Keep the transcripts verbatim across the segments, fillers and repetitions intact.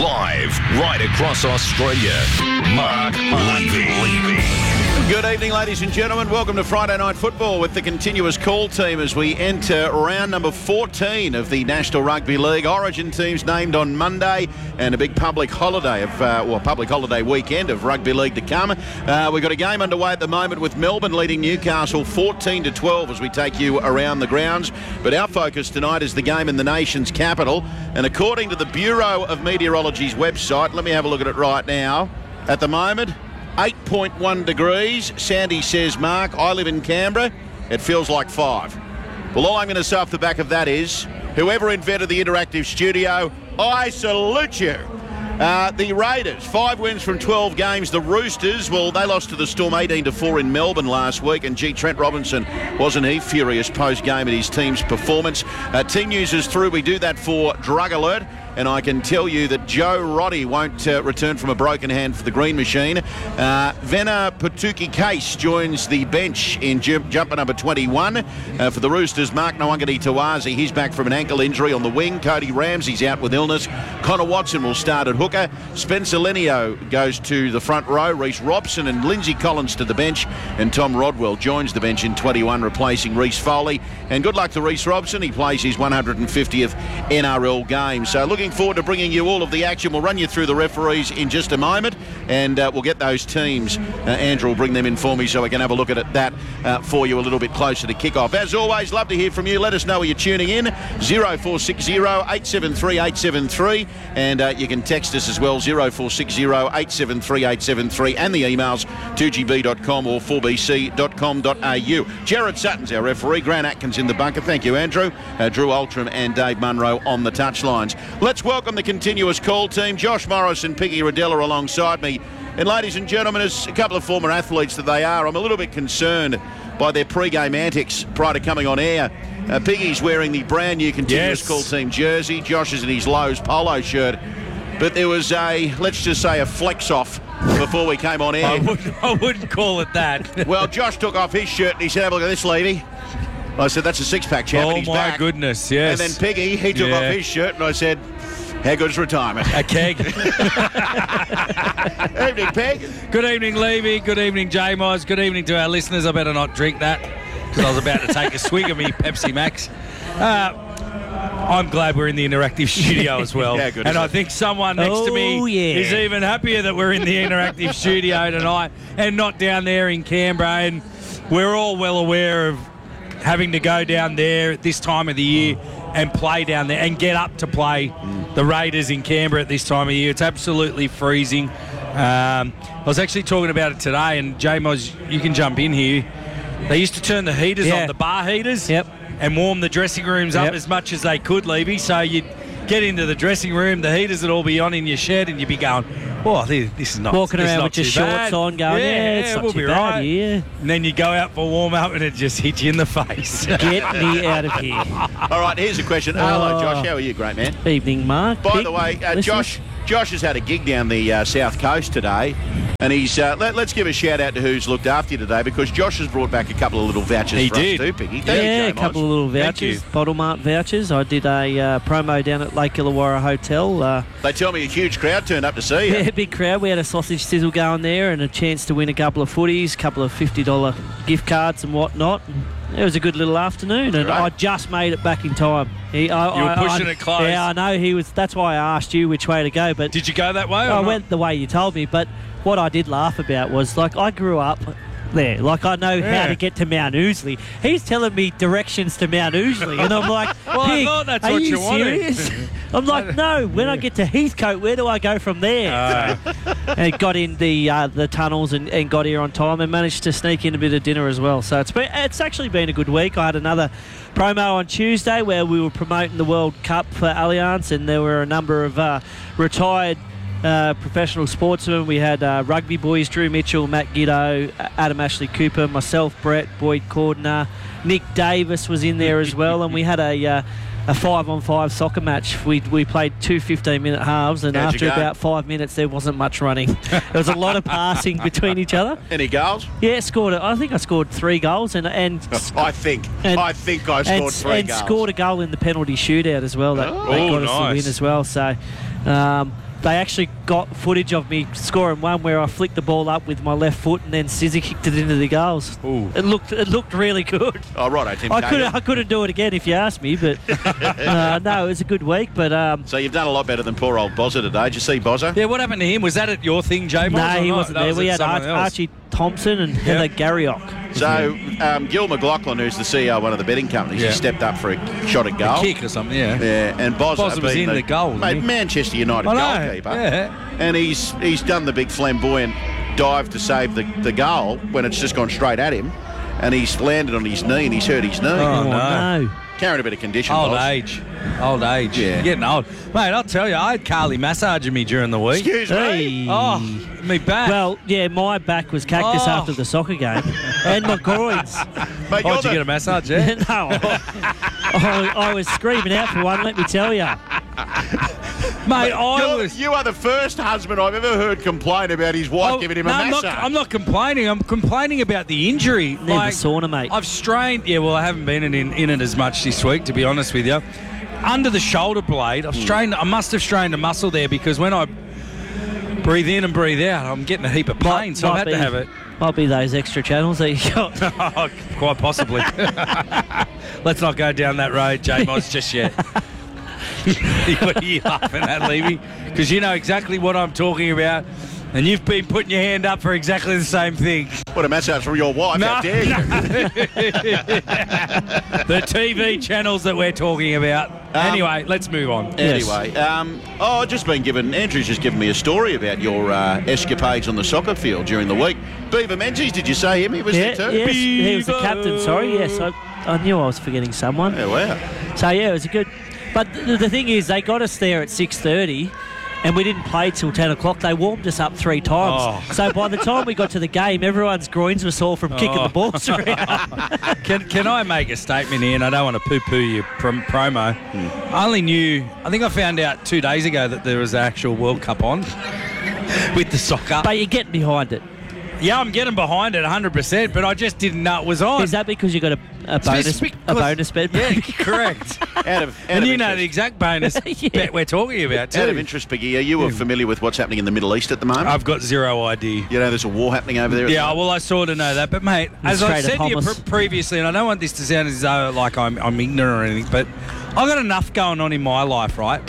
Live right across Australia, Mark Levy. Good evening, ladies and gentlemen. Welcome to Friday Night Football with the continuous call team as we enter round number fourteen of the National Rugby League. Origin teams named on Monday and a big public holiday of, uh, well, public holiday weekend of Rugby League to come. Uh, we've got a game underway at the moment with Melbourne leading Newcastle fourteen to twelve as we take you around the grounds. But our focus tonight is the game in the nation's capital. And according to the Bureau of Meteorology's website, let me have a look at it right now. At the moment, eight point one degrees. Sandy says, Mark, I live in Canberra. It feels like five. Well, all I'm going to say off the back of that is, whoever invented the interactive studio, I salute you. Uh, the Raiders, five wins from twelve games. The Roosters, well, they lost to the Storm eighteen to four in Melbourne last week. And, gee, Trent Robinson, wasn't he furious post-game at his team's performance? Uh, team news is through. We do that for Drug Alert. And I can tell you that Joe Roddy won't uh, return from a broken hand for the Green Machine. Uh, Vena Patuki Case joins the bench in jump, jumper number twenty-one. Uh, for the Roosters, Mark Nwangani Tawazi, he's back from an ankle injury on the wing. Cody Ramsey's out with illness. Connor Watson will start at hooker. Spencer Lenio goes to the front row. Reece Robson and Lindsay Collins to the bench. And Tom Rodwell joins the bench in twenty-one, replacing Reece Foley. And good luck to Reece Robson. He plays his one hundred fiftieth N R L game. So look Looking forward to bringing you all of the action. We'll run you through the referees in just a moment, and uh, we'll get those teams. Uh, Andrew will bring them in for me so we can have a look at that uh, for you a little bit closer to kick-off. As always, love to hear from you. Let us know where you're tuning in. zero four six zero, eight seven three, eight seven three, and uh, you can text us as well, zero four six zero, eight seven three, eight seven three, and the emails two g b dot com or four b c dot com dot a u. Jared Sutton's our referee. Grant Atkins in the bunker. Thank you, Andrew. Uh, Drew Ultram and Dave Munro on the touchlines. Let's welcome the continuous call team. Josh Morris and Piggy Rodella alongside me. And ladies and gentlemen, as a couple of former athletes that they are, I'm a little bit concerned by their pre-game antics prior to coming on air. Uh, Piggy's wearing the brand new continuous yes. call team jersey. Josh is in his Lowe's polo shirt. But there was a, let's just say, a flex-off before we came on air. I wouldn't, I wouldn't call it that. Well, Josh took off his shirt and he said, have a look at this, lady. I said, that's a six-pack, champ. Oh, and he's my back. goodness, yes. And then Piggy, he took Yeah. off his shirt and I said, how good's retirement? A keg. Evening, Peg. Good evening, Levy. Good evening, J Moz. Good evening to our listeners. I better not drink that because I was about to take a swig of me Pepsi Max. Uh, I'm glad we're in the interactive studio as well. Yeah, good and as I it. think someone next Oh, to me yeah. is even happier that we're in the interactive studio tonight and not down there in Canberra. And we're all well aware of having to go down there at this time of the year and play down there and get up to play mm. the Raiders in Canberra at this time of year. It's absolutely freezing. Um, I was actually talking about it today, and J-Moz, you can jump in here. They used to turn the heaters Yeah. on, the bar heaters, Yep. and warm the dressing rooms up Yep. as much as they could, Levy. So you'd get into the dressing room, the heaters would all be on in your shed, and you'd be going, oh, this, this is not Walking this is around not with your too shorts bad. on going, yeah, it's not we'll too be bad, right. yeah. And then you go out for warm-up, and it just hits you in the face. Get me out of here. All right, here's a question. Hello, Oh. Josh. How are you, great man? Evening, Mark. By Pig, the way, uh, listeners. Josh Josh has had a gig down the uh, South Coast today, and he's uh, let, let's give a shout-out to who's looked after you today, because Josh has brought back a couple of little vouchers He for did. us too, Piggy. Thank you, Yeah, a J-Moz. couple of little Thank vouchers, you. Bottle Mart vouchers. I did a uh, promo down at Lake Illawarra Hotel. Uh, They tell me a huge crowd turned up to see you. yeah, big crowd. We had a sausage sizzle going there and a chance to win a couple of footies, a couple of fifty dollars gift cards and whatnot. It was a good little afternoon, and Right. I just made it back in time. He, I, You were I- pushing I- it close. Yeah, I know he was. That's why I asked you which way to go. But Did you go that way or I not? went the way you told me. But what I did laugh about was, like, I grew up there. Like, I know Yeah. how to get to Mount Ousley. He's telling me directions to Mount Ousley, and I'm like, Well, I Pig, thought that's are what you you wanted. serious? I'm like, no. When I get to Heathcote, where do I go from there? Uh, And got in the uh, the tunnels and, and got here on time and managed to sneak in a bit of dinner as well. So it's been it's actually been a good week. I had another promo on Tuesday where we were promoting the World Cup for Allianz, and there were a number of uh, retired uh, professional sportsmen. We had uh, rugby boys, Drew Mitchell, Matt Giddo, Adam Ashley Cooper, myself, Brett, Boyd Cordner, Nick Davis was in there as well, and we had a uh, a five-on-five soccer match. We we played two fifteen-minute halves, and How'd you after go? about five minutes, there wasn't much running. There was a lot of passing between each other. Any goals? Yeah, scored. I think I scored three goals, and and I think. And- I think I and, scored three and goals. sgot a goal in the penalty shootout as well. That, Oh, that got us the nice. win as well. So. Um, they actually got footage of me scoring one where I flicked the ball up with my left foot and then scissor kicked it into the goals. Ooh. It looked it looked really good. Oh, right, Tim I Cahill. couldn't I couldn't do it again if you asked me, but uh, no, it was a good week. But um, So you've done a lot better than poor old Bozza today. Did you see Bozza? Yeah, what happened to him? Was that at your thing, J? no, he wasn't there. We had Ar- Archie Thompson and Heather Garriock. So um, Gil McLaughlin, who's the C E O of one of the betting companies, Yeah. he stepped up for a shot at goal. A kick or something, yeah. Yeah, and Bozza, Bozza was being in the goal, wasn't mate, he? Manchester United I know, goalkeeper. yeah. And he's he's done the big flamboyant dive to save the, the goal when it's just gone straight at him, and he's landed on his knee and he's hurt his knee. Oh, Oh, no. no. Carrying a bit of condition. Old Boz. age. Old age. Yeah. You're getting old. Mate, I'll tell you, I had Carly massaging me during the week. Excuse me. Hey. Oh, me back. Well, yeah, my back was cactus Oh. after the soccer game, and my groins. Mate, oh, you're did you the- get a massage, yeah? no, I, I was screaming out for one. Let me tell you. Mate, I You're- was... you are the first husband I've ever heard complain about his wife Oh, giving him no, a I'm massage. not, I'm not complaining. I'm complaining about the injury. Never sauna, mate. I've strained. Yeah, well, I haven't been in, in it as much this week, to be honest with you. Under the shoulder blade, I've strained. I must have strained a muscle there because when I breathe in and breathe out, I'm getting a heap of pain. So I've had be, to have it. Might be those extra channels that you got. Oh, quite possibly. Let's not go down that road, J-Moz, just yet. What are you laughing at, Levy? Because you know exactly what I'm talking about, and you've been putting your hand up for exactly the same thing. What a massage from your wife. How No, dare you? The T V channels that we're talking about. Anyway, let's move on. Yes. Anyway, um, oh, I've just been given, Andrew's just given me a story about your uh, escapades on the soccer field during the week. Beaver Menzies, did you say him? He was Yeah, there too? yes, he was the captain. Sorry, yes, I, I knew I was forgetting someone. Yeah, wow. So yeah, it was a good. But the, the thing is, they got us there at six thirty, and we didn't play till ten o'clock. They warmed us up three times. Oh. So by the time we got to the game, everyone's groins were sore from kicking Oh. the balls around. Can, can I make a statement here? And I don't want to poo-poo your prom- promo. I only knew, I think I found out two days ago that there was an actual World Cup on with the soccer. But you're getting behind it. Yeah, I'm getting behind it one hundred percent, but I just didn't know it was on. Is that because you got a, a bonus just a because- bonus bet? Yeah, correct. Out of, out And of you know the interest, exact bonus Yeah. bet we're talking about, too. out of interest, Biggie, are you familiar with what's happening in the Middle East at the moment? I've got zero idea. you know, there's a war happening over there. at the Yeah, moment? well, I sort of know that. But, mate, as I Straight said at to you Hamas. pr- previously, and I don't want this to sound as though like I'm, I'm ignorant or anything, but I've got enough going on in my life, right?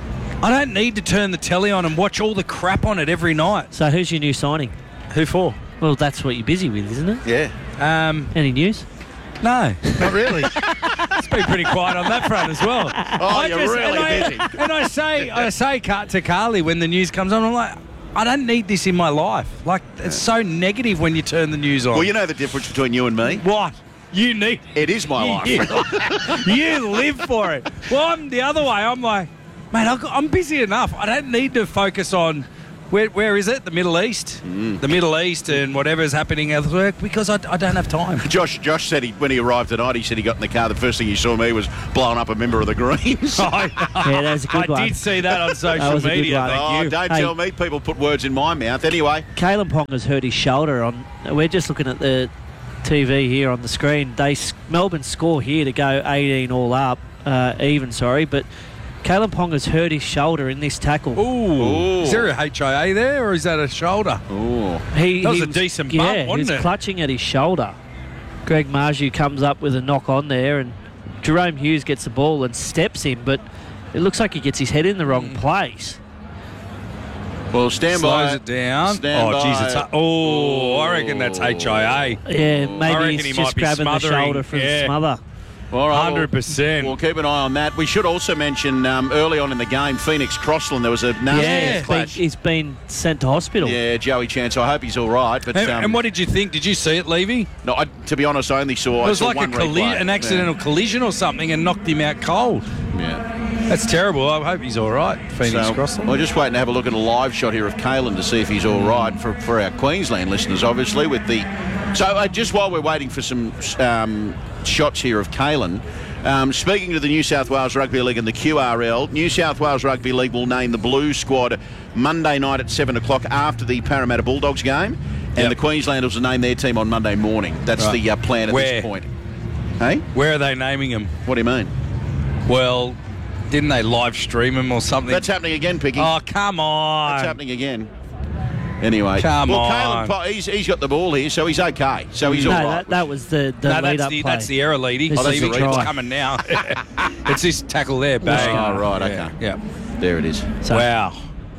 I don't need to turn the telly on and watch all the crap on it every night. So who's your new signing? Who for? Well, that's what you're busy with, isn't it? Yeah. Um, Any news? no, not really. It's been pretty quiet on that front as well. Oh, you're really and busy. I, and I say, I say Car- to Carly when the news comes on, I'm like, I don't need this in my life. Like, it's so negative when you turn the news on. Well, you know the difference between you and me? What? You need It is my life. You, you live for it. Well, I'm the other way. I'm like, mate, I've got- I'm busy enough. I don't need to focus on where, where is it? The Middle East, Mm. the Middle East, and whatever's happening elsewhere because I, I don't have time. Josh Josh said he, when he arrived tonight, he said he got in the car, the first thing he saw me was blowing up a member of the Greens. I, Yeah, that was a good I one. did see that on social was a good media. one. Thank Oh, you. don't Hey. tell me people put words in my mouth. Anyway, Kalen Ponga's hurt his shoulder on. We're just looking at the T V here on the screen. They Melbourne score here to go eighteen all up, uh, even. Sorry, but Kalen Ponga's hurt his shoulder in this tackle. Ooh. Ooh. Is there a H I A there, or is that a shoulder? oh, He, That was he a decent yeah, bump, he wasn't was it? clutching at his shoulder. Greg Marju comes up with a knock on there, and Jerome Hughes gets the ball and steps him, but it looks like he gets his head in the wrong place. well, stand by. Slows it down. Stand oh, geez, by. it's a, oh, I reckon that's H I A. Yeah, I maybe reckon he's he just might be grabbing the smothering. shoulder for Yeah. the smother. All right, one hundred percent. We'll, we'll keep an eye on that. We should also mention um, early on in the game, Phoenix Crossland, there was a nasty Yeah, he's been, clash. he's been sent to hospital. Yeah, Joey Chance. I hope he's all right. But And, um, and what did you think? Did you see it, Levy? no, I, to be honest, I only saw. It was I saw like a one colli- replay. an accidental collision or something and knocked him out cold. Yeah. yeah. That's terrible. I hope he's all right, Phoenix So, Crossland. we're just waiting to have a look at a live shot here of Kalen to see if he's all right for, for our Queensland listeners, obviously. With the so uh, just while we're waiting for some um, shots here of Kalen. Um, speaking to the New South Wales Rugby League and the Q R L, New South Wales Rugby League will name the Blues squad Monday night at seven o'clock after the Parramatta Bulldogs game, and Yep. the Queenslanders will name their team on Monday morning. That's Right. the uh, plan at Where? this point. Hey? Where are they naming him? What do you mean? Well, didn't they live stream him or something? That's happening again, Picky. Oh, come on. That's happening again. Anyway, Come well, on. Caleb, Po- he's, he's got the ball here, so he's okay. So he's No, all right. that, that was the, the No, lead that's up the, play. that's the error, Leedy. This is Leedy, the it's try. coming now. It's this tackle there, bang. Oh, right, Yeah, okay. Yeah. There it is. So- Wow.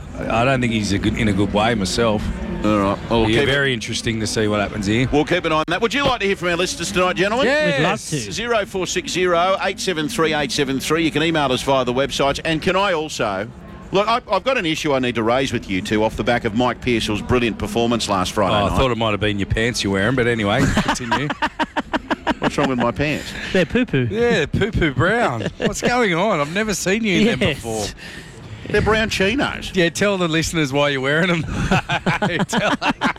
I don't think he's a good, in a good way myself. All right. Well, we'll, Yeah, keep, very interesting to see what happens here. we'll keep an eye on that. Would you like to hear from our listeners tonight, gentlemen? Yes. We'd love to. zero four six zero eight seven three eight seven three. You can email us via the websites. And can I also... Look, I, I've got an issue I need to raise with you two off the back of Mike Pearsall's brilliant performance last Friday Oh, I night. thought it might have been your pants you're wearing, but anyway, continue. What's wrong with my pants? They're poo-poo. Yeah, poo-poo brown. What's going on? I've never seen you in them Yes. before. They're brown chinos. Yeah, tell the listeners why you're wearing them. Tell-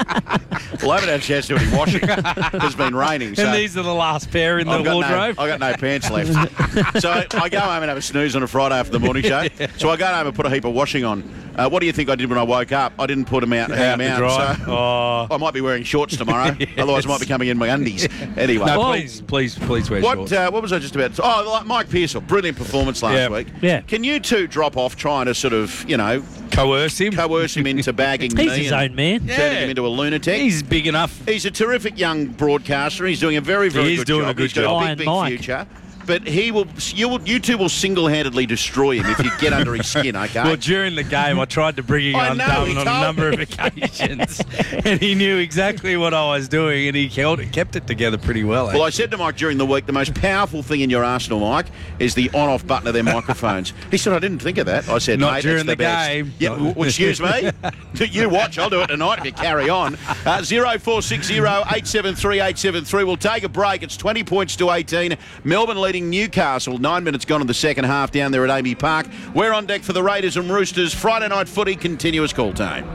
Well, I haven't had a chance to do any washing. It's been raining. So and these are the last pair in the I've got, no, wardrobe. I've got no pants left. So I, I go home and have a snooze on a Friday after the morning show. So I go home and put a heap of washing on. Uh, what do you think I did when I woke up? I didn't put them out and hang Out them to out. dry. So Oh. I might be wearing shorts tomorrow. Yes. Otherwise, I might be coming in my undies. Anyway. No, Oh. please, please, please wear What shorts. uh, what was I just about to Oh, like Mike Pearsall, brilliant performance last Yeah. week. Yeah. Can you two drop off trying to sort of, you know, Coerce him. coerce him into bagging He's me his and own man. Yeah. turning him into a lunatic? He's big enough. He's a terrific young broadcaster. He's doing a very, very He is good doing job. a good He's got job. a Iron big, big Mike. future. But he will, you, will, you two will single-handedly destroy him if you get under his skin, okay? Well, during the game, I tried to bring him I on, know, he on a told number me. of occasions, and he knew exactly what I was doing, and he held it, kept it together pretty well. Well, I said to Mike during the week, the most powerful thing in your arsenal, Mike, is the on-off button of their microphones. He said, I didn't think of that. I said, Not mate, during that's the best. game. Yeah, Not- well, excuse me? You watch. I'll do it tonight if you carry on. Uh, zero four six zero eight seven three eight seven three. We'll take a break. It's twenty points to eighteen. Melbourne leading Newcastle. Nine minutes gone in the second half down there at Amy Park. We're on deck for the Raiders and Roosters. Friday night footy, continuous call time.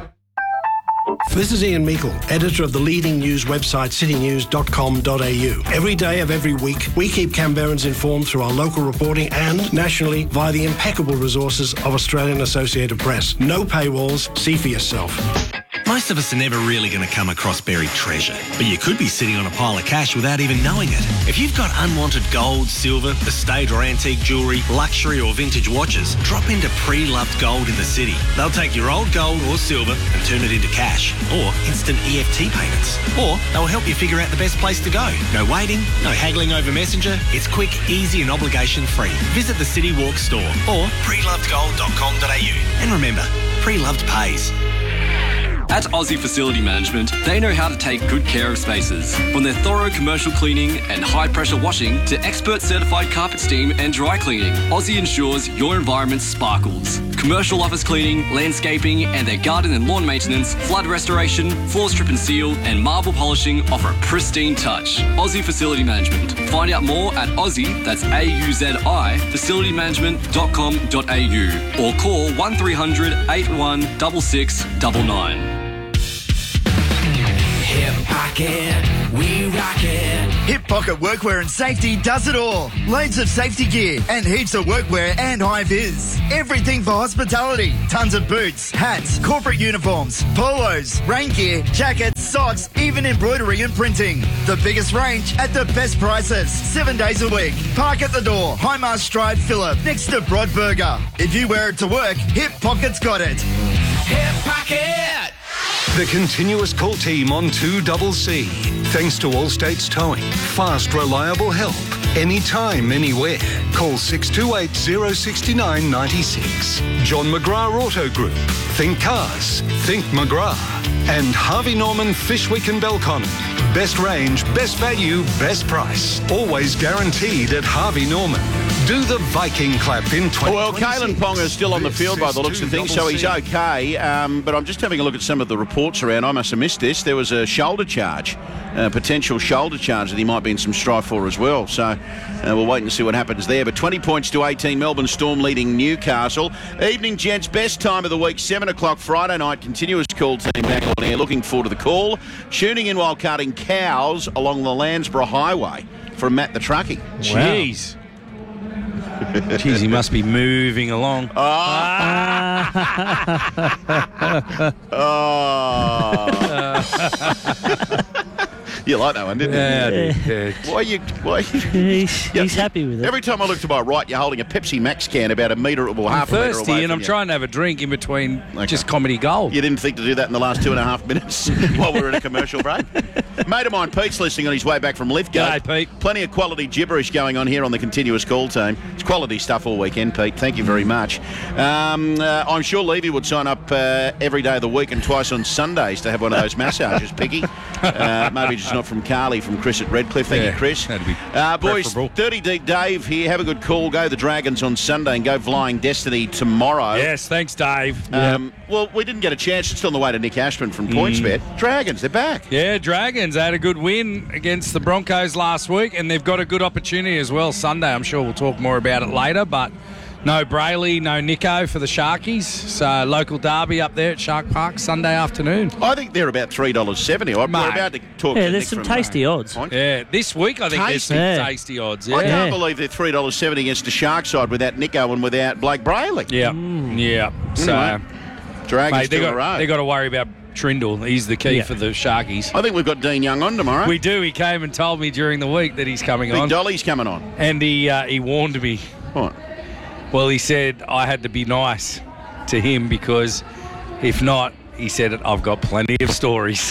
This is Ian Meikle, editor of the leading news website city news dot com dot a u. Every day of every week, we keep Canberrans informed through our local reporting and nationally via the impeccable resources of Australian Associated Press. No paywalls, see for yourself. Most of us are never really going to come across buried treasure, but you could be sitting on a pile of cash without even knowing it. If you've got unwanted gold, silver, estate or antique jewellery, luxury or vintage watches, drop into Pre-Loved Gold in the city. They'll take your old gold or silver and turn it into cash, or instant E F T payments. Or they'll help you figure out the best place to go. No waiting, no haggling over Messenger. It's quick, easy and obligation free. Visit the City Walk store or pre loved gold dot com dot a u. And remember, Pre-Loved pays. At Aussie Facility Management, they know how to take good care of spaces. From their thorough commercial cleaning and high-pressure washing to expert certified carpet steam and dry cleaning, Aussie ensures your environment sparkles. Commercial office cleaning, landscaping, and their garden and lawn maintenance, flood restoration, floor strip and seal, and marble polishing offer a pristine touch. Aussie Facility Management. Find out more at Aussie, that's A U Z I, facility management dot com dot a u, or call one three hundred eight one six six nine nine. Hip Pocket, we rock it. Hip Pocket Workwear and Safety does it all. Loads of safety gear and heaps of workwear and high vis. Everything for hospitality. Tons of boots, hats, corporate uniforms, polos, rain gear, jackets, socks, even embroidery and printing. The biggest range at the best prices. Seven days a week. Park at the door. Highmast Drive, Phillip, next to Broadburger. If you wear it to work, Hip Pocket's got it. Hip Pocket. The continuous call team on two C C. Thanks to All States Towing. Fast, reliable help. Anytime, anywhere. Call six two eight, zero six nine, nine six. John McGrath Auto Group. Think cars. Think McGrath. And Harvey Norman Fishwick and Belconnen. Best range, best value, best price. Always guaranteed at Harvey Norman. Do the Viking clap in twenty twenty-six. Well, Kalen Ponga is still on the field by the looks of things, so he's okay. Um, but I'm just having a look at some of the reports around. I must have missed this. There was a shoulder charge, a potential shoulder charge that he might be in some strife for as well. So uh, we'll wait and see what happens there. But twenty points to eighteen, Melbourne Storm leading Newcastle. Evening, gents, best time of the week, seven o'clock Friday night. Continuous call team back on air. Looking forward to the call. Tuning in while carting cows along the Landsborough Highway from Matt the Truckie. Jeez. Jeez, he must be moving along. Oh. You like that one, didn't Yeah, you? I did. Why are you... Why are you He's, Yeah, he's you- happy with it. Every time I look to my right, you're holding a Pepsi Max can about a metre, well, half I'm a metre thirsty away and from I'm you. trying to have a drink in between Okay. just comedy gold. You didn't think to do that in the last two and a half minutes while we were in a commercial break? Mate of mine, Pete's listening on his way back from Lithgow. G'day, Pete. Plenty of quality gibberish going on here on the continuous call team. It's quality stuff all weekend, Pete. Thank you very much. Um, uh, I'm sure Levy would sign up uh, every day of the week and twice on Sundays to have one of those massages, Piggy. Uh, maybe just not from Carly, from Chris at Redcliffe. Thank Yeah, you, Chris. that'd be uh, boys, preferable. thirty Deep Dave here. Have a good call. Go the Dragons on Sunday and go Flying Destiny tomorrow. Yes, thanks, Dave. Um, well, we didn't get a chance. It's on the way to Nick Ashman from PointsBet. Mm. Dragons, they're back. Yeah, Dragons had a good win against the Broncos last week, and they've got a good opportunity as well Sunday. I'm sure we'll talk more about it later, but no Brayley, no Nico for the Sharkies. So local derby up there at Shark Park Sunday afternoon. I think they're about three dollars seventy. We're Mate. about to talk Yeah, to there's Nick some from, tasty uh, odds. Point. Yeah, this week I think there's some Tasty. Yeah. tasty odds. I Yeah, can't believe they're three dollars seventy against the Shark side without Nico and without Blake Brayley. yeah, yeah. So, Anyway, Dragons mate, they two in a row. got they got to worry about Trindle. He's the key Yeah. for the Sharkies. I think we've got Dean Young on tomorrow. We do. He came and told me during the week that he's coming Big on, Dolly's coming on. and he uh, he warned me. What? Well, he said I had to be nice to him because if not, he said I've got plenty of stories.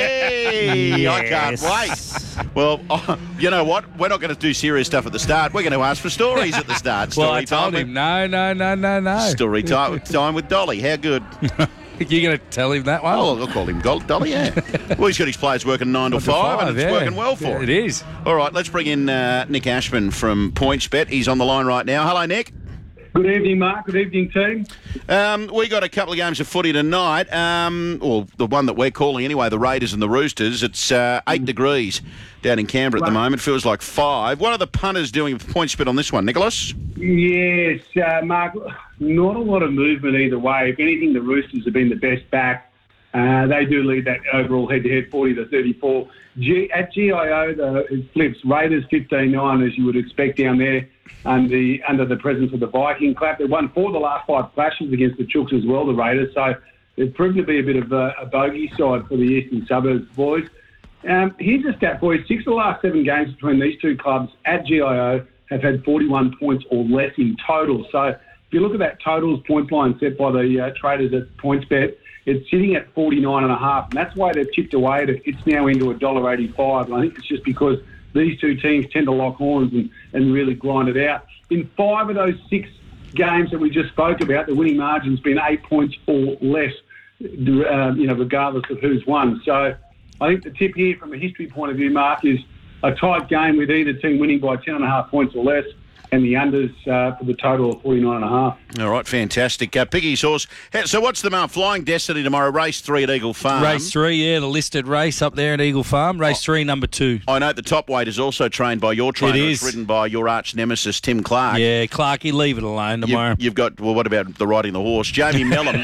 Hey, I can't Yes. wait. Well, oh, you know what? We're not going to do serious stuff at the start. We're going to ask for stories at the start. Story Well, I told time him, with, no, no, no, no, no. Story time, time with Dolly. How good? You're going to tell him that one? Oh, I'll call him Dol- Dolly, yeah. Well, he's got his players working nine to Nine to five, and five, it's yeah. working well for Yeah, him. it is. All right, let's bring in uh, Nick Ashman from PointsBet. He's on the line right now. Hello, Nick. Good evening, Mark. Good evening, team. Um, we got a couple of games of footy tonight. Um, well, the one that we're calling anyway, the Raiders and the Roosters. It's uh, eight degrees down in Canberra at the Wow. moment. Feels like five. What are the punters doing with PointsBet on this one, Nicholas? Yes, uh, Mark, not a lot of movement either way. If anything, the Roosters have been the best back. Uh, they do lead that overall head-to-head forty to thirty-four. G- at G I O, the, it flips Raiders fifteen nine, as you would expect down there, under the, under the presence of the Viking clap. They won four of the last five clashes against the Chooks as well, the Raiders. So they've proven to be a bit of a, a bogey side for the Eastern Suburbs boys. Um, here's a stat for you. Six of the last seven games between these two clubs at G I O have had forty-one points or less in total. So if you look at that totals points line set by the uh, traders at PointsBet, it's sitting at forty-nine and a half, and that's why they've chipped away at it. It's now into one dollar eighty-five, and I think it's just because these two teams tend to lock horns and, and really grind it out. In five of those six games that we just spoke about, the winning margin's been eight points or less, uh, you know, regardless of who's won. So I think the tip here from a history point of view, Mark, is a tight game with either team winning by ten and a half points or less, and the unders uh, for the total of forty-nine and a half. All right, fantastic. Uh, Piggy's horse. Hey, so what's the uh, Flying Destiny tomorrow? Race three at Eagle Farm. Race three, yeah, the listed race up there at Eagle Farm. Race three, number two. I know the top weight is also trained by your trainer. It It's is. ridden by your arch nemesis, Tim Clark. Yeah, Clarkie, leave it alone tomorrow. You've, you've got, well, what about the riding the horse? Jamie Mellum.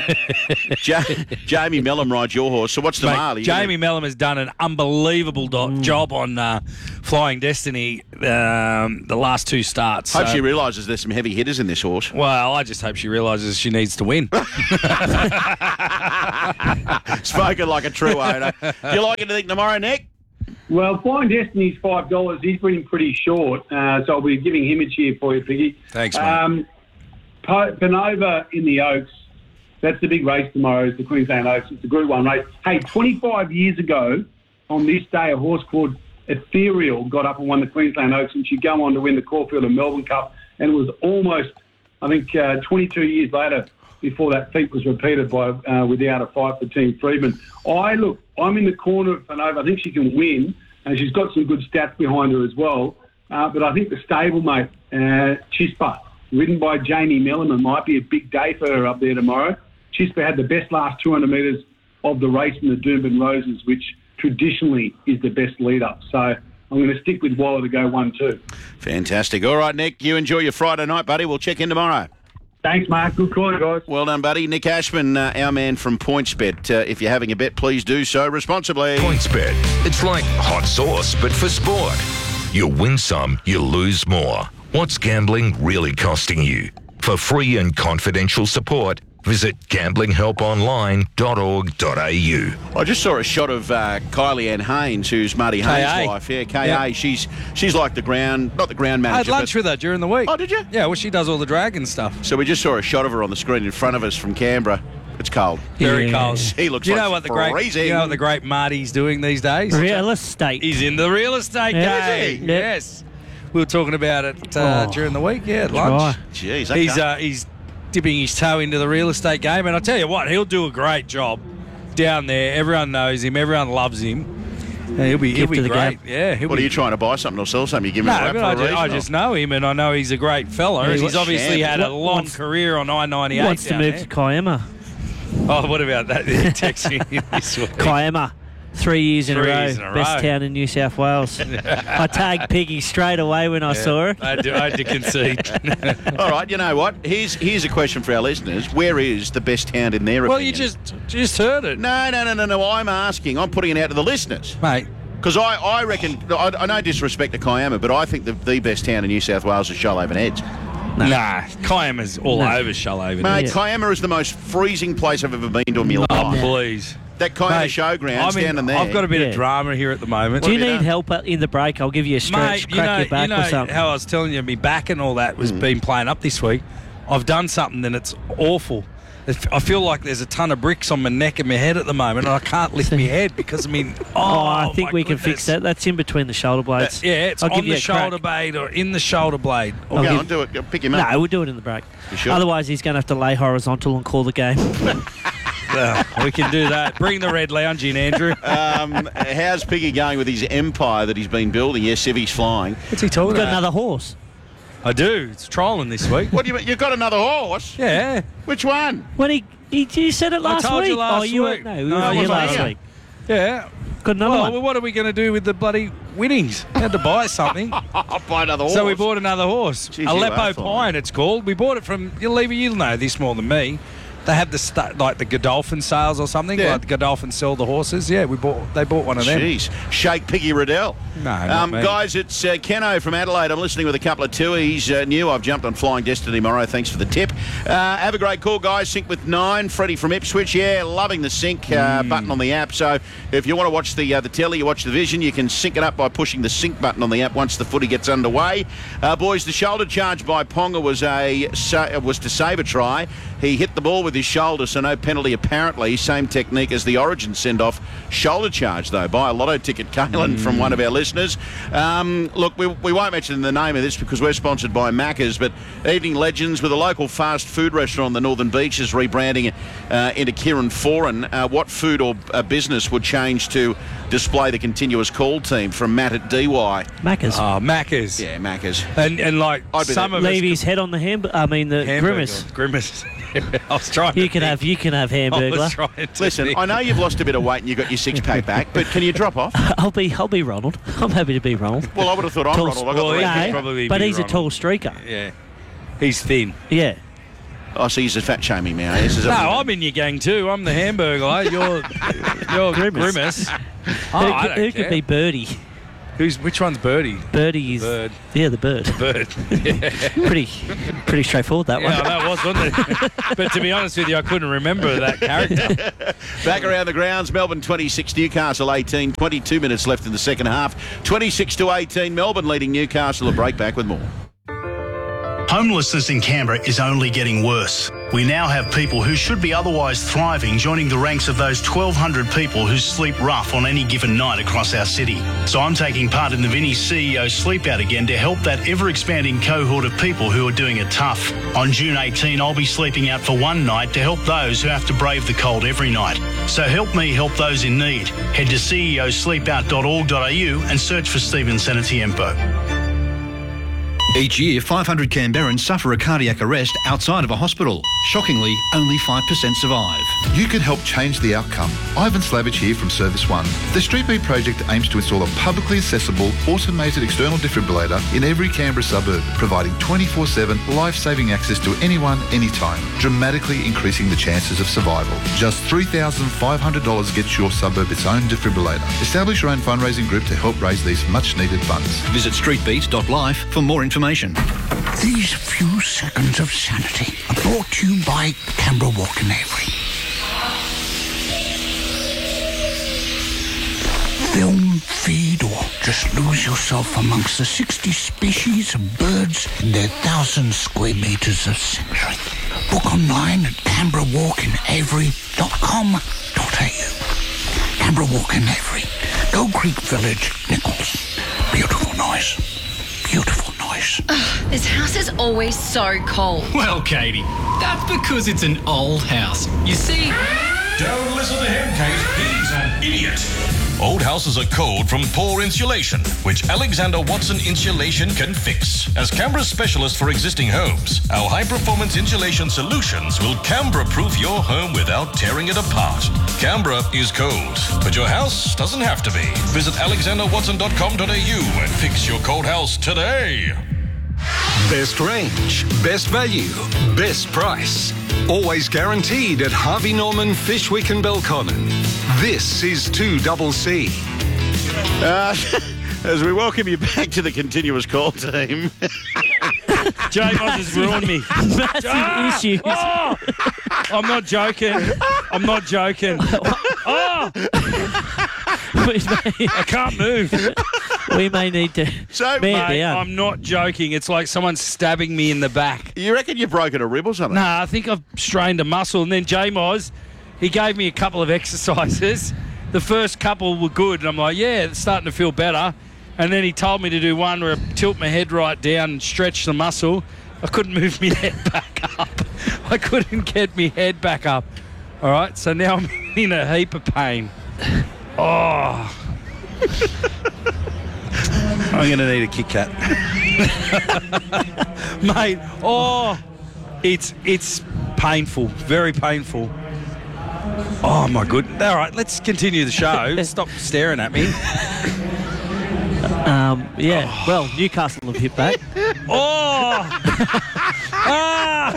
ja- Jamie Mellum rides your horse. So what's the Mate, Marley? Jamie Mellum has done an unbelievable do- job on uh, Flying Destiny um, the last two starts. Hope so- she realises there's some heavy hitters in this horse. Well, I just hope she realises she needs to win. Spoken like a true owner. You like anything tomorrow, Nick? Well, Flying Destiny's five dollars. He's been pretty short, uh, so I'll be giving him a cheer for you, Piggy. Thanks, mate. Um, Po- Panova in the Oaks. That's the big race tomorrow. Is the Queensland Oaks. It's a Group One race. Hey, twenty-five years ago, on this day, a horse called Ethereal got up and won the Queensland Oaks, and she'd go on to win the Caulfield and Melbourne Cup. And it was almost, I think, uh, twenty-two years later before that feat was repeated by uh, without a fight for Team Friedman. I look, I'm in the corner of Panova. I think she can win, and she's got some good stats behind her as well. Uh, but I think the stablemate, uh, Chispa, ridden by Jamie Mellum, might be a big day for her up there tomorrow. Chispa had the best last two hundred metres of the race in the Doomben Roses, which traditionally is the best lead-up. So I'm going to stick with Waller to go one two. Fantastic. All right, Nick, you enjoy your Friday night, buddy. We'll check in tomorrow. Thanks, Mark. Good call, guys. Well done, buddy. Nick Ashman, uh, our man from PointsBet. Uh, if you're having a bet, please do so responsibly. PointsBet. It's like hot sauce, but for sport. You win some, you lose more. What's gambling really costing you? For free and confidential support, Visit gambling help online dot org dot a u. I just saw a shot of uh, Kylie Ann Haynes, who's Marty K A. Haynes' wife. Yeah, K A. Yeah. She's she's like the ground, not the ground I had manager. lunch but, with her during the week. Oh, did you? Yeah, well, she does all the dragon stuff. So we just saw a shot of her on the screen in front of us from Canberra. It's cold. Very Yeah. cold. He looks Do you like know what the great, freezing. you know what the great Marty's doing these days? Real estate. He's in the real estate Yeah. game. Is he? Yep. Yes. We were talking about it uh, Oh. during the week. Yeah, at lunch. Right. Jeez, okay. He's uh, he's dipping his toe into the real estate game, and I tell you what, he'll do a great job down there. Everyone knows him. Everyone loves him. Yeah, he'll be, he'll Gift be of the great. gab. Yeah. He'll What be, are you trying to buy something or sell something? You give him No, a rap but for I a just, reason, I or- just know him, and I know he's a great fella. Yeah, he he's wants- obviously champ. had a What- long wants- career on I ninety-eight. Wants to down move there. to Kiama. Oh, what about that? They're texting him this week. Kiama. Three years in a Three row. years in a Best row. town in New South Wales. I tagged Piggy straight away when I saw her. I had to, I had to concede. All right, you know what? Here's here's a question for our listeners. Where is the best town in their Well, opinion? you just just heard it. No, no, no, no, no. I'm asking. I'm putting it out to the listeners. Mate. Because I, I reckon, I, I no disrespect to Kiama, but I think the, the best town in New South Wales is Shoalhaven Heads. Nah, Kiama's all No. over Shoalhaven. Mate, Yeah. Kiama is the most freezing place I've ever been to in my Oh, life. please. That Kiama Mate, showground I mean, standing there. I've got a bit Yeah. of drama here at the moment. Do you have you need done? help in the break? I'll give you a stretch, Mate, you crack know, your back you know or something. how I was telling you, my back and all that was been playing up this week. I've done something and it's awful. It's- I feel like there's a ton of bricks on my neck and my head at the moment, and I can't lift my head because I mean, oh, oh, I think my we can goodness. fix that. That's in between the shoulder blades. Yeah, it's I'll on give you the a crack. shoulder blade or in the shoulder blade. Well, I'll go give- on, do it. Go Pick him up. No, we'll do it in the break. You sure? Otherwise, he's going to have to lay horizontal and call the game. Well, we can do that. Bring the red lounge in, Andrew. Um, how's Piggy going with his empire that he's been building? Yes, Civi's flying. What's he talking We've got about? another horse. I do. It's trolling this week. What do you mean? You've got another horse? Yeah. Which one? When he, he you said it last told week. you last oh, you week. Were, no, we No, were I here wasn't last here. week. Yeah. Got another Well, one. what are we going to do with the bloody winnings? We had to buy something. I'll buy another horse. So we bought another horse. Jeez, you are Aleppo fine. Pine, it's called. We bought it from, you'll, leave, you'll know this more than me. They have the stu- like the Godolphin sales or something. Yeah. Like the Godolphin sell the horses. Yeah, we bought. They bought one of them. Jeez. Shake Piggy Riddell. No, not um, me. Guys, it's uh, Keno from Adelaide. I'm listening with a couple of tours. Uh, new. I've jumped on Flying Destiny tomorrow. Thanks for the tip. Uh, have a great call, guys. Sync with nine. Freddie from Ipswich. Yeah, loving the sync uh, Mm. button on the app. So if you want to watch the uh, the telly, you watch the vision, you can sync it up by pushing the sync button on the app once the footy gets underway. Uh, boys, the shoulder charge by Ponga was a sa- was to save a try. He hit the ball with his shoulder, so no penalty apparently. Same technique as the Origin send-off. Shoulder charge, though, by a lotto ticket, Kalen, from one of our listeners. Um, look, we, we won't mention the name of this because we're sponsored by Macca's, but Evening Legends with a local fast food restaurant on the Northern Beach is rebranding uh, into Kieran Foran. Uh, what food or uh, business would change to display the continuous call team from Matt at D Y? Macca's. Oh, Macca's. Yeah, Macca's. And and like I'd be some that- of us Leave his head on the ham. I mean the hamburger. grimace. Grimace. I was trying. You to can think. have you can have I hamburger. was trying to Listen, think. I know you've lost a bit of weight and you got your six-pack back, but can you drop off? I'll be I'll be Ronald. I'm happy to be Ronald. Well, I would have thought I'm Tall- Ronald. I got well, the he red could hair. probably but be he's a Ronald. tall streaker. Yeah. He's thin. Yeah. Oh, so he's a fat shaming now. Yes, is No, that- I'm in your gang too. I'm the hamburger. You're you're Grimace. Grimace. Oh, who I could, don't who care. could be Birdie? Who's which one's Birdie? Birdie is Bird. yeah the bird. Bird. Yeah. pretty pretty straightforward that Yeah, one. I know it was, wasn't it? But to be honest with you, I couldn't remember that character. Back around the grounds, Melbourne twenty-six, Newcastle eighteen. twenty-two minutes left in the second half. twenty-six to eighteen, Melbourne leading Newcastle. A break, back with more. Homelessness in Canberra is only getting worse. We now have people who should be otherwise thriving joining the ranks of those twelve hundred people who sleep rough on any given night across our city. So I'm taking part in the Vinnie C E O Sleep Out again to help that ever-expanding cohort of people who are doing it tough. On June eighteenth, I'll be sleeping out for one night to help those who have to brave the cold every night. So help me help those in need. Head to c e o sleep out dot org dot a u and search for Stephen Senatiempo. Each year, five hundred Canberrans suffer a cardiac arrest outside of a hospital. Shockingly, only five percent survive. You can help change the outcome. Ivan Slavich here from Service One. The Street Beat project aims to install a publicly accessible, automated external defibrillator in every Canberra suburb, providing twenty-four seven life-saving access to anyone, anytime, dramatically increasing the chances of survival. Just three thousand five hundred dollars gets your suburb its own defibrillator. Establish your own fundraising group to help raise these much-needed funds. Visit street beat dot life for more information. These few seconds of sanity are brought to you by Canberra Walk and Avery. Film, feed, or just lose yourself amongst the sixty species of birds in their thousand square metres of sanctuary. Book online at canberra walk and avery dot com dot a u. Canberra Walk and Avery, Gold Creek Village, Nichols. Beautiful noise. Beautiful noise. Ugh, this house is always so cold. Well, Katie, that's because it's an old house. You see... Don't listen to him, Kate. He's an idiot. Old houses are cold from poor insulation, which Alexander Watson Insulation can fix. As Canberra's specialist for existing homes, our high-performance insulation solutions will Canberra-proof your home without tearing it apart. Canberra is cold, but your house doesn't have to be. Visit alexander watson dot com dot a u and fix your cold house today. Best range, best value, best price. Always guaranteed at Harvey Norman, Fishwick and Belconnen. This is two double C. Uh, as we welcome you back to the continuous call team. Jay Moss has ruined me. Massive Ah! issues. Oh! I'm not joking. I'm not joking. Oh! I can't move. We may need to So, man Mate, down. I'm not joking. It's like someone stabbing me in the back. You reckon you've broken a rib or something? Nah, I think I've strained a muscle. And then J Moz, he gave me a couple of exercises. The first couple were good. And I'm like, yeah, it's starting to feel better. And then he told me to do one where I tilt my head right down and stretch the muscle. I couldn't move my head back up. I couldn't get my head back up. All right, so now I'm in a heap of pain. Oh. I'm going to need a Kit Kat. Mate, oh, it's it's painful, very painful. Oh, my goodness. All right, let's continue the show. Stop staring at me. Um, yeah, well, Newcastle have hit back. Oh! Ah!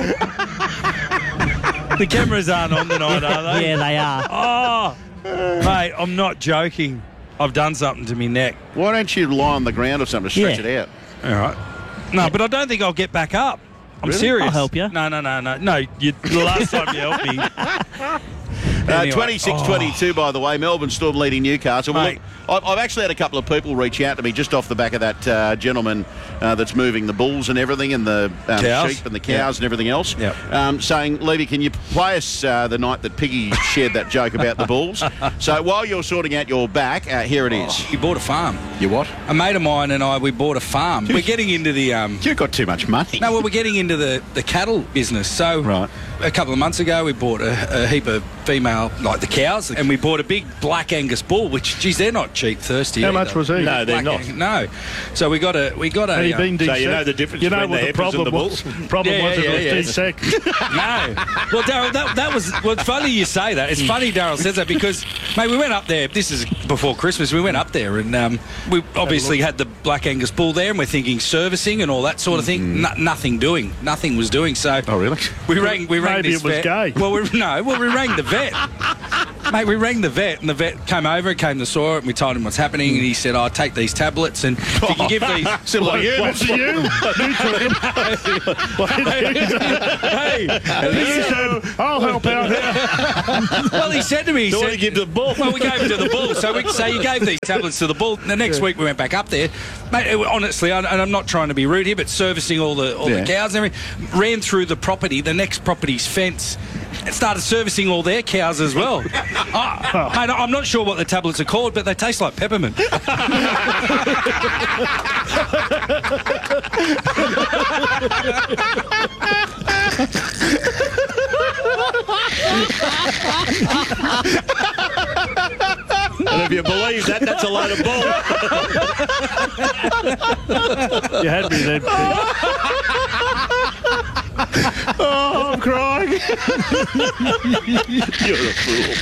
The cameras aren't on tonight, are they? Yeah, they are. Oh! Mate, I'm not joking. I've done something to me neck. Why don't you lie on the ground or something to stretch Yeah. it out? All right. No, but I don't think I'll get back up. I'm Really? serious. I'll help you. No, no, no, no. No, you, the last time you helped me. Uh, Anyway. twenty-six twenty-two, by the way. Melbourne Storm leading Newcastle. Well, Mate. look, I've, I've actually had a couple of people reach out to me just off the back of that uh, gentleman uh, that's moving the bulls and everything, and the um, Cows. sheep and the cows Yep. and everything else, Yep. um, saying, Levy, can you play us uh, the night that Piggy shared that joke about the bulls? So while you're sorting out your back, uh, here it is. You bought a farm. You what? A mate of mine and I, we bought a farm. We're getting into the... Um, You've got too much money. No, well, we're getting into the, the cattle business. So Right. a couple of months ago, we bought a, a heap of female, like the cows, and we bought a big black Angus bull, which, geez, they're not cheap thirsty. How either. much was he? No, they're Black not. Angus- no. So we got a... We got a Had he um, been so desec- you know the difference You know between what the the heifers problem and the was? bulls? Problem Yeah, was it yeah, was yeah. desec. No. Well, Daryl, that, that was... Well, it's funny you say that. It's funny Daryl says that because, mate, we went up there. This is before Christmas. We went up there and um, we obviously had the black Angus bull there, and we're thinking servicing and all that sort of thing. No, nothing doing. Nothing was doing. So... Oh, really? We rang. We rang Maybe this it was vet. gay. Well, we, no. Well, we rang the vet. Mate, we rang the vet, and the vet came over and came to saw it, and we told him what's happening, and he said, "I'll take these tablets, and if you can give these." So like you? What's it you? You took him. Hey, You said, I'll help out here. well, he said to me, he So what said, did you give to the bull? Well, we gave it to the bull. So, we, so you gave these tablets to the bull. The next week we went back up there, mate. It, honestly, I, and I'm not trying to be rude here, but servicing all the all Yeah. the cows and everything, ran through the property, the next property's fence, and started servicing all their cows as well. I, mate, I'm not sure what the tablets are called, but they taste like peppermint. And if you believe that, that's a load of bull. You had me then. Oh, I'm crying. You're a fool.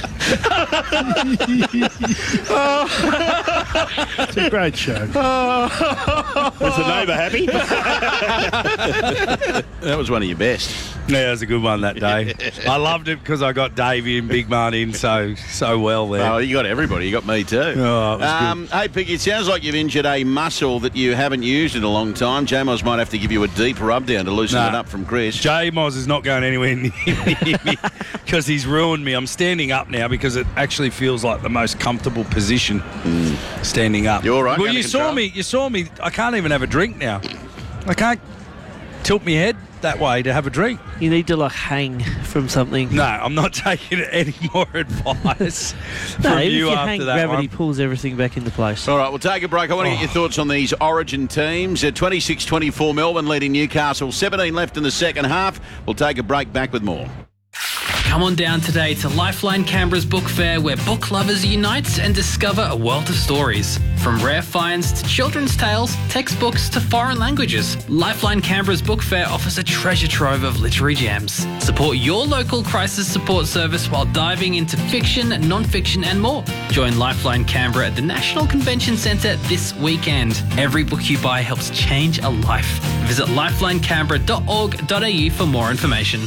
It's a great show. Was the neighbour happy? That was one of your best. Yeah, it was a good one that day. I loved it because I got Davey and Big Man in so so well there. Oh, you got everybody. You got me too. Oh, it was um, hey, Piggy, it sounds like you've injured a muscle that you haven't used in a long time. J-Moz might have to give you a deep rub down to loosen Nah. it up from Chris. J-Moz is not going anywhere near me because he's ruined me. I'm standing up now because it actually feels like the most comfortable position mm. standing up. You're all right. Well, Under you control? saw me. You saw me. I can't even have a drink now. I can't tilt my head that way to have a drink. You need to like hang from something. No, I'm not taking any more advice No, from even you if you after hang, that gravity one. pulls everything back into place. All right, we'll take a break. I want to Oh. get your thoughts on these Origin teams. At twenty-six twenty-four, Melbourne leading Newcastle. seventeen left in the second half. We'll take a break. Back with more. Come on down today to Lifeline Canberra's book fair, where book lovers unite and discover a world of stories. From rare finds to children's tales, textbooks to foreign languages, Lifeline Canberra's book fair offers a treasure trove of literary gems. Support your local crisis support service while diving into fiction, non-fiction and more. Join Lifeline Canberra at the National Convention Centre this weekend. Every book you buy helps change a life. Visit lifeline canberra dot org dot a u for more information.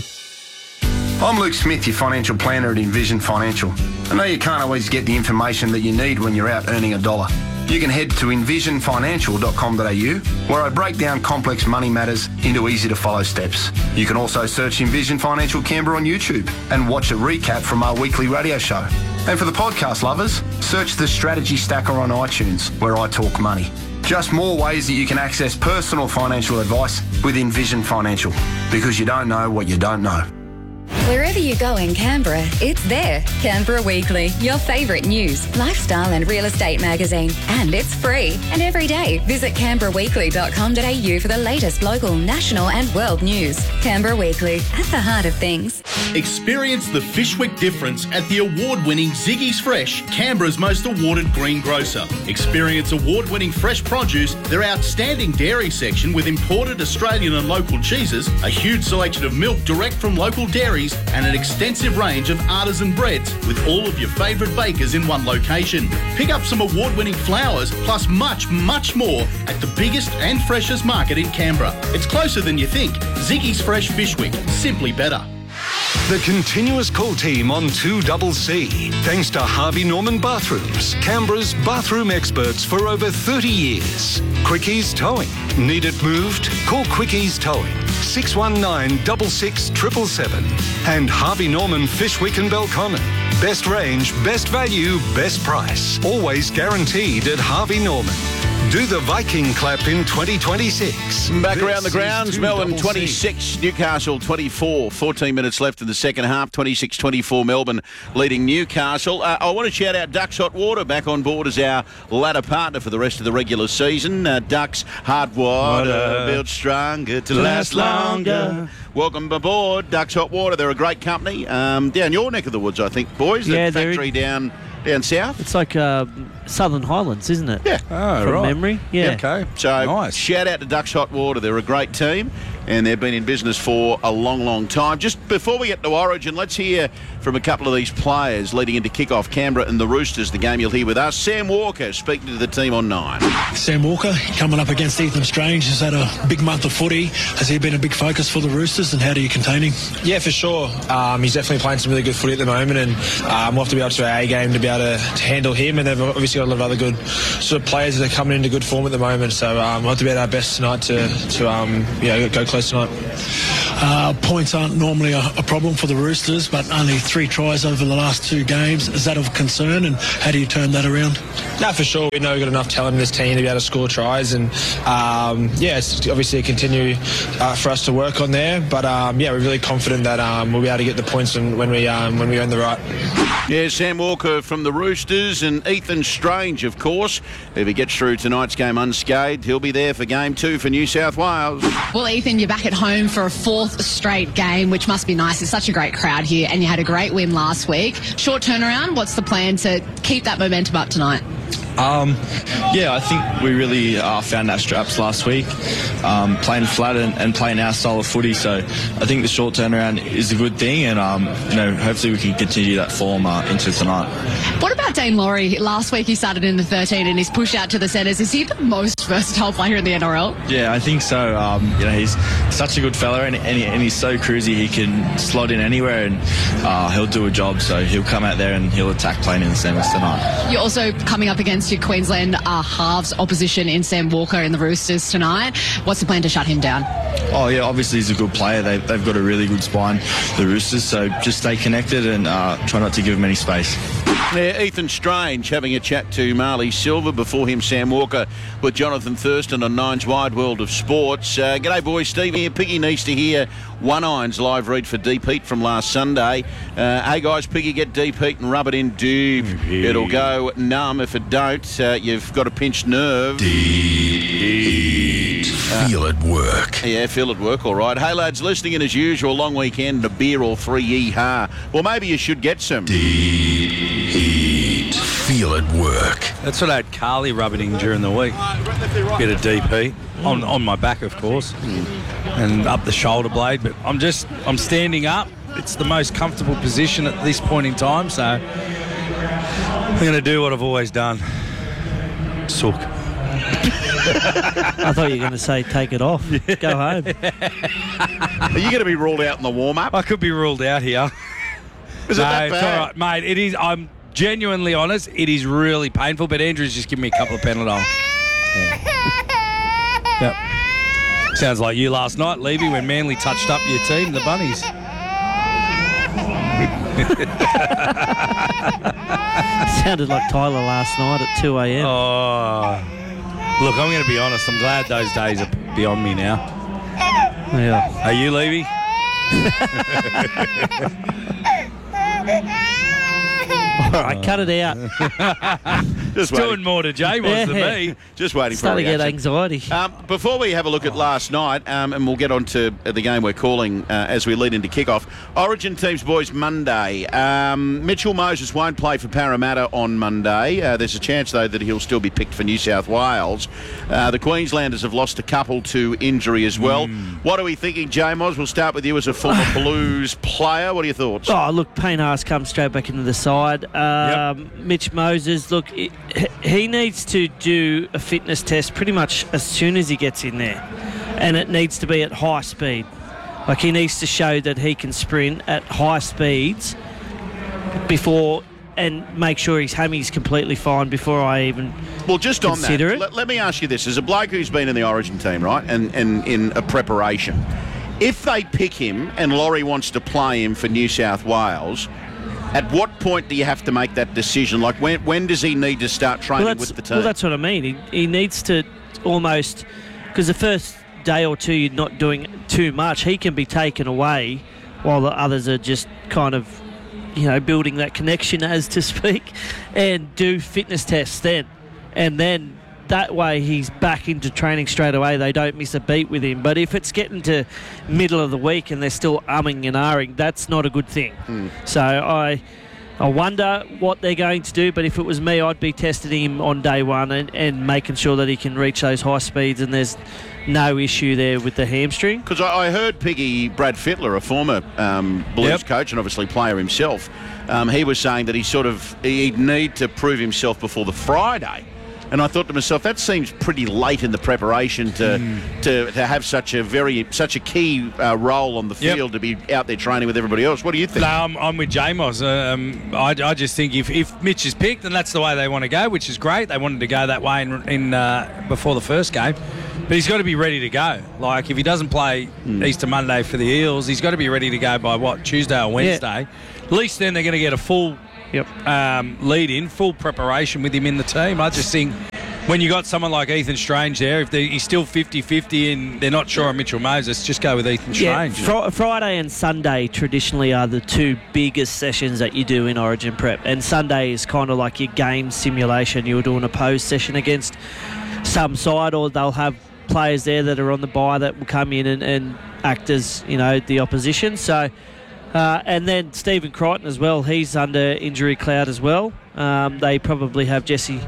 I'm Luke Smith, your financial planner at Envision Financial. I know you can't always get the information that you need when you're out earning a dollar. You can head to envision financial dot com dot a u, where I break down complex money matters into easy-to-follow steps. You can also search Envision Financial Canberra on YouTube and watch a recap from our weekly radio show. And for the podcast lovers, search the Strategy Stacker on iTunes, where I talk money. Just more ways that you can access personal financial advice with Envision Financial, because you don't know what you don't know. Wherever you go in Canberra, it's there. Canberra Weekly, your favourite news, lifestyle and real estate magazine. And it's free. And every day, visit canberra weekly dot com dot a u for the latest local, national and world news. Canberra Weekly, at the heart of things. Experience the Fishwick difference at the award-winning Ziggy's Fresh, Canberra's most awarded greengrocer. Experience award-winning fresh produce, their outstanding dairy section with imported Australian and local cheeses, a huge selection of milk direct from local dairies, and an extensive range of artisan breads with all of your favourite bakers in one location. Pick up some award-winning flowers plus much, much more at the biggest and freshest market in Canberra. It's closer than you think. Ziggy's Fresh Fishwick, simply better. The continuous call team on two C C. Thanks to Harvey Norman Bathrooms, Canberra's bathroom experts for over thirty years. Quickies Towing. Need it moved? Call Quickies Towing. six one nine, six six seven seven seven. And Harvey Norman Fishwick and Belconnen. Best range, best value, best price. Always guaranteed at Harvey Norman. Do the Viking clap in twenty twenty-six. Back This around the is grounds, two Melbourne C C. twenty-six, Newcastle twenty-four. fourteen minutes left in the second half. twenty-six twenty-four, Melbourne leading Newcastle. Uh, I want to shout out Ducks Hot Water back on board as our ladder partner for the rest of the regular season. Uh, Ducks Hard Water, Water. built stronger to To last last longer. longer. Welcome aboard, Ducks Hot Water. They're a great company. Um, down your neck of the woods, I think, boys. Yeah, the they're factory down down south. It's like uh, Southern Highlands, isn't it? Yeah. Oh, From right. memory. Yeah. Okay. So Nice. shout out to Ducks Hot Water. They're a great team and they've been in business for a long, long time. Just before we get to Origin, let's hear from a couple of these players leading into kick-off. Canberra and the Roosters, the game you'll hear with us. Sam Walker speaking to the team on nine. Sam Walker coming up against Ethan Strange. Has had a big month of footy. Has he been a big focus for the Roosters, and how do you contain him? Yeah, for sure. Um, he's definitely playing some really good footy at the moment, and um, we'll have to be up to our A game to be able to, to handle him. And they've obviously got a lot of other good sort of players that are coming into good form at the moment. So um, we'll have to be at our best tonight to, to um, yeah, go close tonight. Uh, points aren't normally a, a problem for the Roosters, but only three tries over the last two games. Is that of concern, and how do you turn that around? No, for sure. We know we've got enough talent in this team to be able to score tries, and um, yeah, it's obviously a continue uh, for us to work on there. But um, yeah, we're really confident that um, we'll be able to get the points when, when we um, when we earn the right. Yeah, Sam Walker from the Roosters, and Ethan Strange, of course. If he gets through tonight's game unscathed, he'll be there for game two for New South Wales. Well, Ethan, you're back at home for a fourth straight game, which must be nice. It's such a great crowd here, and you had a great win last week. Short turnaround. What's the plan to keep that momentum up tonight? Um, yeah, I think we really uh, found our straps last week, um, playing flat and, and playing our style of footy. So I think the short turnaround is a good thing, and um, you know, hopefully we can continue that form uh, into tonight. What about Dane Laurie? Last week he started in the thirteen and he's pushed out to the centres. Is he the most versatile player in the N R L? Yeah, I think so. Um, you know, he's such a good fella, and, and, he, and he's so cruisy. He can slot in anywhere, and uh, he'll do a job. So he'll come out there and he'll attack playing in the centres tonight. You're also coming up against your Queensland uh, halves opposition in Sam Walker in the Roosters tonight. What's the plan to shut him down? Oh, yeah, obviously he's a good player. They, they've got a really good spine, the Roosters, so just stay connected and uh, try not to give him any space. Yeah, Ethan Strange having a chat to Marley Silver, before him Sam Walker with Jonathan Thurston on Nine's Wide World of Sports. Uh, g'day boys, Steve here. Piggy needs to hear One Iron's live read for Deep Heat from last Sunday. Uh, hey guys, Piggy, get Deep Heat and rub it in deep. Mm-hmm. It'll go numb. If it don't, uh, you've got a pinched nerve. Deep Heat. Uh, feel it work. Yeah, feel it work, all right. Hey lads, listening in as usual, long weekend, a beer or three, yee-ha. Well, maybe you should get some. Deep Heat. Feel it work. That's what I had Carly rubbing in during the week. Bit of D P on on my back, of course, mm. and up the shoulder blade. But I'm just I'm standing up. It's the most comfortable position at this point in time, so I'm going to do what I've always done. Sook. I thought you were going to say take it off. Yeah. Go home. Are you going to be ruled out in the warm-up? I could be ruled out here. Is no, it that it's bad? all right, mate. It is. I'm genuinely honest. It is really painful, but Andrew's just given me a couple of Panadol. Yeah. Yep. Sounds like you last night, Levy, when Manly touched up your team, the Bunnies. Sounded like Tyler last night at two a.m. Oh, look, I'm going to be honest. I'm glad those days are beyond me now. Yeah. Are you, Levy? All right, cut it out. Just doing waiting. more to J-Moss Yeah. than me. Just waiting Starting for a to get reaction. anxiety. Um, before we have a look at last night, um, and we'll get on to the game we're calling uh, as we lead into kickoff. Origin teams, boys, Monday. Um, Mitchell Moses won't play for Parramatta on Monday. Uh, there's a chance, though, that he'll still be picked for New South Wales. Uh, the Queenslanders have lost a couple to injury as well. Mm. What are we thinking, J-Moz? We'll start with you as a former Blues player. What are your thoughts? Oh, look, Payne Haas comes straight back into the side. Um, yep. Mitch Moses, look, he, he needs to do a fitness test pretty much as soon as he gets in there. And it needs to be at high speed. Like, he needs to show that he can sprint at high speeds before, and make sure his hammy's completely fine before I even Well, just on that, it. let, let me ask you this. As a bloke who's been in the Origin team, right, and, and in a preparation, if they pick him and Laurie wants to play him for New South Wales, at what point do you have to make that decision? Like, when when does he need to start training well, with the team? Well, that's what I mean. He, he needs to almost, because the first day or two you're not doing too much, he can be taken away while the others are just kind of, you know, building that connection, as to speak, and do fitness tests then. And then that way he's back into training straight away. They don't miss a beat with him. But if it's getting to middle of the week and they're still umming and ahhing, that's not a good thing. Mm. So I I wonder what they're going to do. But if it was me, I'd be testing him on day one and, and making sure that he can reach those high speeds and there's no issue there with the hamstring. Because I, I heard Piggy, Brad Fittler, a former um, Blues Yep. coach and obviously player himself, um, he was saying that he sort of he'd need to prove himself before the Friday. And I thought to myself, that seems pretty late in the preparation to mm. to, to have such a very such a key uh, role on the Yep. field, to be out there training with everybody else. What do you think? No, I'm, I'm with J-Moz. Um, I, I just think if, if Mitch is picked, then that's the way they want to go, which is great. They wanted to go that way in, in uh, before the first game. But he's got to be ready to go. Like, if he doesn't play mm. Easter Monday for the Eels, he's got to be ready to go by, what, Tuesday or Wednesday. Yeah. At least then they're going to get a full yep. um, lead-in, full preparation with him in the team. I just think when you got someone like Ethan Strange there, if they, he's still fifty-fifty and they're not sure on Mitchell Moses, just go with Ethan Yeah, Strange. fr- Friday and Sunday traditionally are the two biggest sessions that you do in Origin Prep. And Sunday is kind of like your game simulation. You'll do an opposed session against some side, or they'll have players there that are on the bye that will come in and, and act as, you know, the opposition. So, uh, and then Stephen Crichton as well. He's under injury cloud as well. Um, they probably have Jesse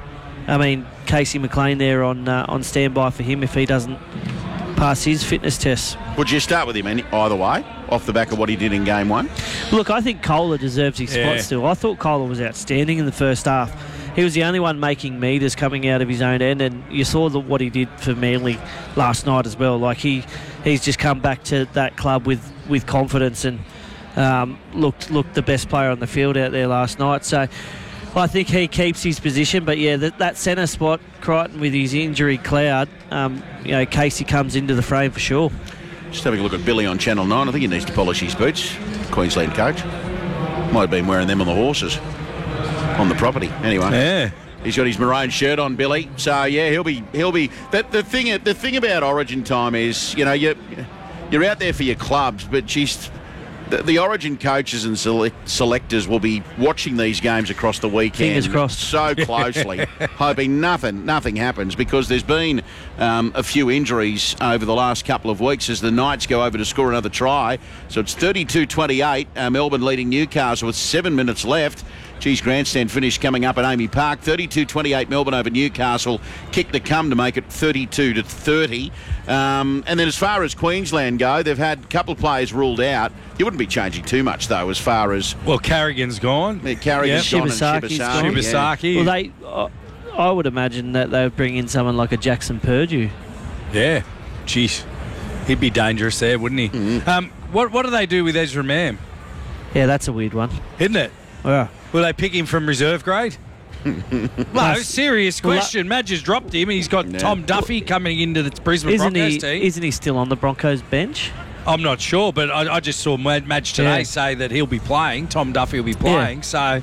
I mean, Casey McLean there on uh, on standby for him if he doesn't pass his fitness tests. Would you start with him any, either way, off the back of what he did in game one? Look, I think Kohler deserves his Yeah. spot still. I thought Kohler was outstanding in the first half. He was the only one making metres coming out of his own end, and you saw the, what he did for Manly last night as well. Like he, he's just come back to that club with, with confidence and um, looked looked the best player on the field out there last night. So I think he keeps his position, but yeah, that, that centre spot, Crichton with his injury cloud, um, you know, Casey comes into the frame for sure. Just having a look at Billy on Channel nine. I think he needs to polish his boots. Queensland coach. Might have been wearing them on the horses. On the property. Anyway. Yeah. He's got his maroon shirt on, Billy. So, yeah, he'll be... he'll be. That, the thing the thing about Origin time is, you know, you're, you're out there for your clubs, but just... The, the Origin coaches and select, selectors will be watching these games across the weekend Fingers crossed. so closely, hoping nothing nothing happens, because there's been um, a few injuries over the last couple of weeks as the Knights go over to score another try. So it's thirty-two twenty-eight, uh, Melbourne leading Newcastle with seven minutes left. Geez, grandstand finish coming up at Amy Park. thirty-two twenty-eight Melbourne over Newcastle. Kick to come to make it thirty-two to thirty. Um, and then as far as Queensland go, they've had a couple of players ruled out. You wouldn't be changing too much, though, as far as... Well, Carrigan's gone. Yeah, Carrigan's Yep. gone and Shibasaki's Shibasaki. gone. Shibasaki. Well, they, uh, I would imagine that they would bring in someone like a Jackson Purdue. Yeah. Jeez. He'd be dangerous there, wouldn't he? Mm-hmm. Um, what, what do they do with Ezra Mam? Yeah, that's a weird one. Isn't it? Yeah. Will they pick him from reserve grade? No, serious Well, question. Madge has dropped him. He's got No. Tom Duffy coming into the Brisbane Isn't Broncos he? team. Isn't he still on the Broncos bench? I'm not sure, but I, I just saw Mad- Madge today Yeah. say that he'll be playing. Tom Duffy will be playing. So,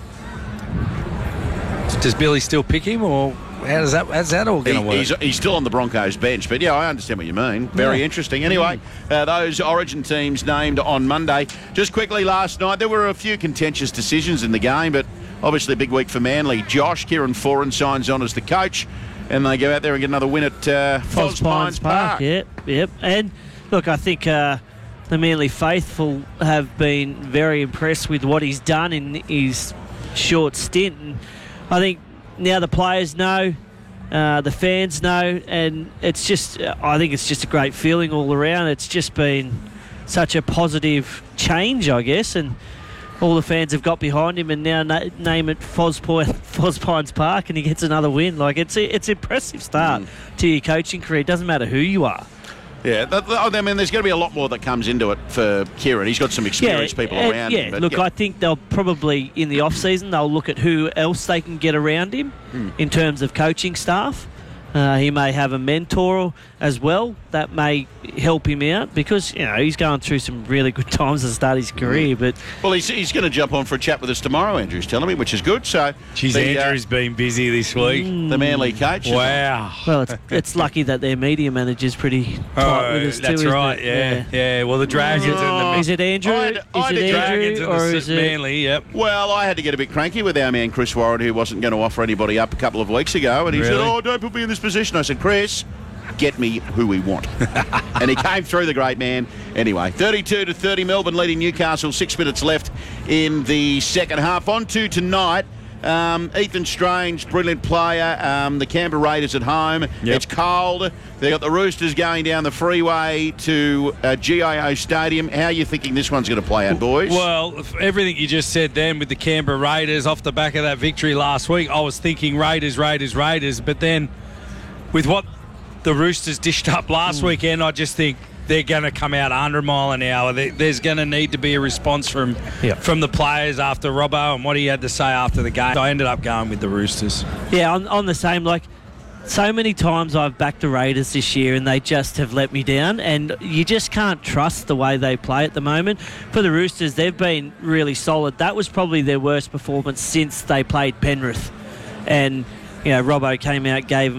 does Billy still pick him, or how does that? How's that all going to He- work? he's, he's still on the Broncos bench, but yeah, I understand what you mean. Very Yeah. interesting. Anyway, uh, those Origin teams named on Monday. Just quickly, last night there were a few contentious decisions in the game, but obviously a big week for Manly. Josh Kieran Foran signs on as the coach, and they go out there and get another win at uh, Foz Pines Park. Yep, yep. And look, I think uh, the Manly faithful have been very impressed with what he's done in his short stint. And I think now the players know, uh, the fans know, and it's just, I think it's just a great feeling all around. It's just been such a positive change, I guess, and all the fans have got behind him, and now na- name it Foz, Point, Foz Pines Park, and he gets another win. Like, it's a, it's an impressive start to your coaching career. It doesn't matter who you are. Yeah, th- th- I mean, there's going to be a lot more that comes into it for Kieran. He's got some experienced people and- around yeah, him. but look, I think they'll probably, in the off-season, they'll look at who else they can get around him Hmm. in terms of coaching staff. Uh, he may have a mentor as well that may help him out, because, you know, he's going through some really good times to start his career. But Well, he's, he's going to jump on for a chat with us tomorrow, Andrew's telling me, which is good. So, Jeez, the, uh, Andrew's been busy this week. the Manly coach. is Wow. Well, it's, it's lucky that their media manager's pretty tight Oh, with us that's too, isn't right. it? Yeah, yeah. Well, the Dragons and the Is it Andrew? I'd- is I'd it agree. Dragons Andrew, and or the is it? Manly. Yep. Well, I had to get a bit cranky with our man Chris Warren, who wasn't going to offer anybody up a couple of weeks ago, and he said, Really? "Oh, don't put me in this position." I said, "Chris, get me who we want." And he came through, the great man. Anyway, thirty-two to thirty, Melbourne leading Newcastle. Six minutes left in the second half. On to tonight. Um, Ethan Strange, brilliant player. Um, the Canberra Raiders at home. Yep. It's cold. They got the Roosters going down the freeway to uh, G I O Stadium. How are you thinking this one's going to play out, boys? Well, f- everything you just said then with the Canberra Raiders off the back of that victory last week, I was thinking Raiders, Raiders, Raiders. But then with what the Roosters dished up last Mm. weekend, I just think they're going to come out one hundred mile an hour. There- There's going to need to be a response from Yeah. from the players after Robbo and what he had to say after the game. I ended up going with the Roosters. Yeah, on, on the same, like, so many times I've backed the Raiders this year and they just have let me down, and you just can't trust the way they play at the moment. For the Roosters, they've been really solid. That was probably their worst performance since they played Penrith. And, you know, Robbo came out, gave